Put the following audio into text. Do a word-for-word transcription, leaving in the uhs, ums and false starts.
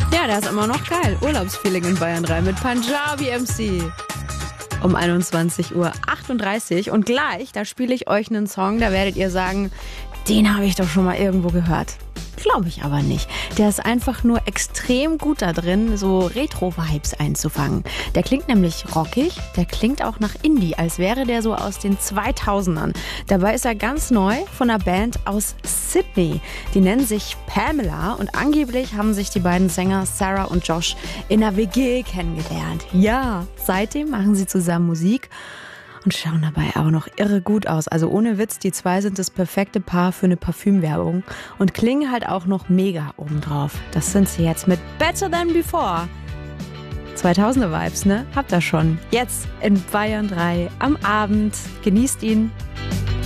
Ja, der ist immer noch geil. Urlaubsfeeling in Bayern drei mit Punjabi M C. Um einundzwanzig Uhr achtunddreißig und gleich, da spiele ich euch einen Song, da werdet ihr sagen, den habe ich doch schon mal irgendwo gehört. Glaube ich aber nicht. Der ist einfach nur extrem gut da drin, so Retro-Vibes einzufangen. Der klingt nämlich rockig, der klingt auch nach Indie, als wäre der so aus den zweitausendern. Dabei ist er ganz neu von einer Band aus Sydney. Die nennen sich Pamela und angeblich haben sich die beiden Sänger Sarah und Josh in einer W G kennengelernt. Ja, seitdem machen sie zusammen Musik und schauen dabei auch noch irre gut aus. Also ohne Witz, die zwei sind das perfekte Paar für eine Parfümwerbung und klingen halt auch noch mega obendrauf. Das sind sie jetzt mit Better Than Before. zweitausender Vibes, ne? Habt ihr schon. Jetzt in Bayern drei am Abend. Genießt ihn.